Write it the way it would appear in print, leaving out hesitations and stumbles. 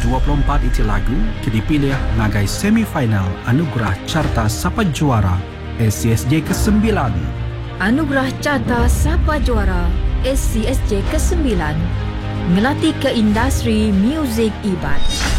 24 iti lagu dipilih ngagai semifinal Anugerah Carta Sapa Juara SCSJ ke-9. Anugerah Carta Sapa Juara SCSJ ke-9 ngelatih ke industri muzik Iban.